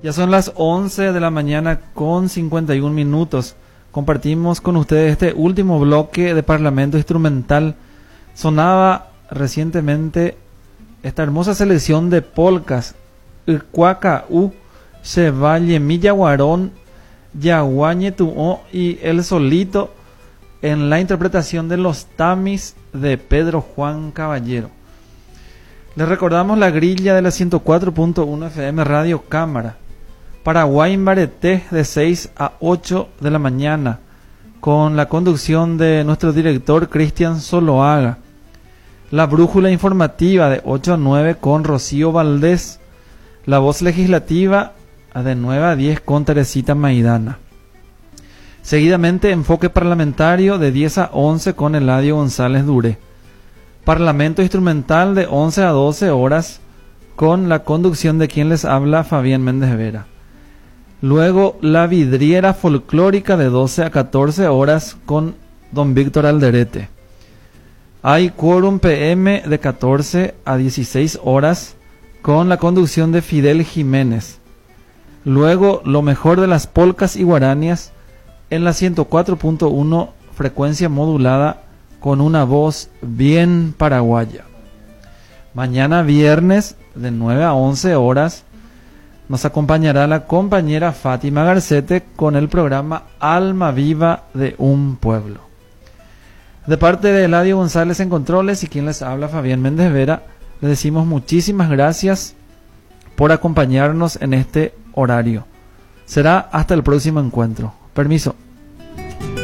Ya son las 11 de la mañana con 51 minutos. Compartimos con ustedes este último bloque de Parlamento Instrumental. Sonaba recientemente esta hermosa selección de polcas. Ucuaca U, Chevalle Millaguarón, Yaguañe Tuó y El Solito en la interpretación de Los Tamis de Pedro Juan Caballero. Les recordamos la grilla de la 104.1 FM Radio Cámara. Paraguay en Bareté de 6 a 8 de la mañana con la conducción de nuestro director Cristian Soloaga. La brújula informativa de 8 a 9 con Rocío Valdés. La voz legislativa de 9 a 10 con Teresita Maidana. Seguidamente enfoque parlamentario de 10 a 11 con Eladio González Duré. Parlamento instrumental de 11 a 12 horas con la conducción de quien les habla, Fabián Méndez Vera. Luego la vidriera folclórica de 12 a 14 horas con don Víctor Alderete. Hay quórum PM de 14 a 16 horas con la conducción de Fidel Jiménez. Luego lo mejor de las polcas y guaranias en la 104.1 frecuencia modulada con una voz bien paraguaya. Mañana viernes de 9 a 11 horas nos acompañará la compañera Fátima Garcete con el programa Alma Viva de un Pueblo. De parte de Eladio González en Controles y quien les habla, Fabián Méndez Vera, les decimos muchísimas gracias por acompañarnos en este horario. Será hasta el próximo encuentro. Permiso.